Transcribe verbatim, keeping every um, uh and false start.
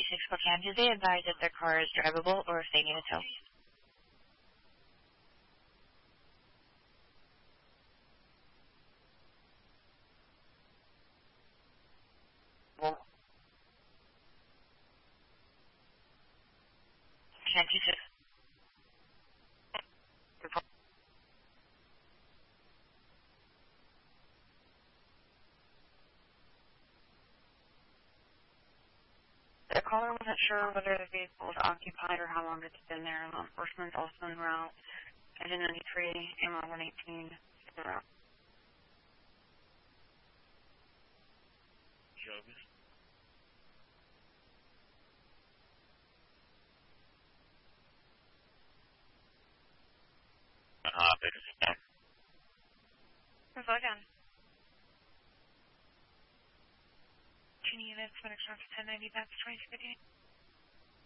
ninety-six Spokane. Do they advise if their car is drivable or if they need a tow? Well, can't you just... The caller wasn't sure whether the vehicle was occupied or how long it's been there. Law enforcement also en route. Engine ninety-three, M R one eighteen, en route. Jovis. Uh, Baker's back. Slow down. Two units, one extra ten ninety, that's twenty-two fifty.